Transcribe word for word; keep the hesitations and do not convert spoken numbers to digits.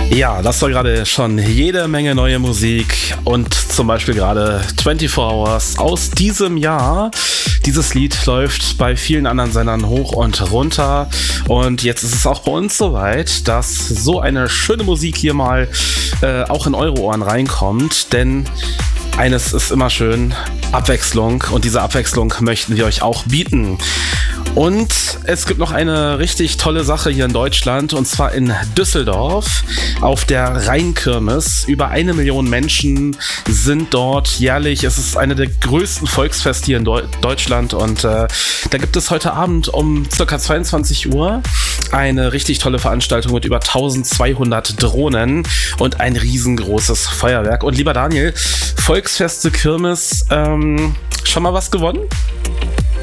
Ja, das war gerade schon jede Menge neue Musik und zum Beispiel gerade vierundzwanzig Hours aus diesem Jahr. Dieses Lied läuft bei vielen anderen Sendern hoch und runter und jetzt ist es auch bei uns soweit, dass so eine schöne Musik hier mal äh, auch in eure Ohren reinkommt, denn eines ist immer schön, Abwechslung, und diese Abwechslung möchten wir euch auch bieten. Und es gibt noch eine richtig tolle Sache hier in Deutschland, und zwar in Düsseldorf auf der Rheinkirmes. Über eine Million Menschen sind dort jährlich. Es ist eine der größten Volksfeste hier in Deu- Deutschland und äh, da gibt es heute Abend um ca. zweiundzwanzig Uhr eine richtig tolle Veranstaltung mit über eintausendzweihundert Drohnen und ein riesengroßes Feuerwerk. Und lieber Daniel, Volksfeste, Kirmes, ähm, schon mal was gewonnen?